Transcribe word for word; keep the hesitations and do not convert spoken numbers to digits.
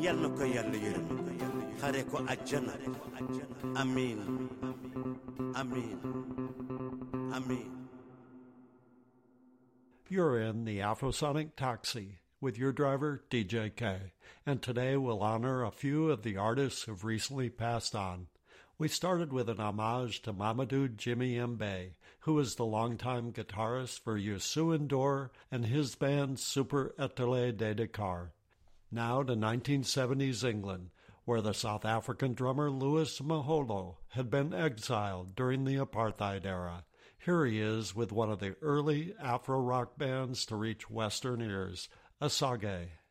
yal na ko yàlla yërëm xare ko àjjana amiin amiin amiin. You're in the Afrosonic Taxi with your driver, D J K, and today we'll honor a few of the artists who've recently passed on. We started with an homage to Mamadou Jimmy Mbe, who was the longtime guitarist for Youssou N'Dour and his band Super Étoile de Dakar. Now to nineteen seventies England, where the South African drummer Louis Maholo had been exiled during the apartheid era. Here he is with one of the early Afro-rock bands to reach Western ears, Asage.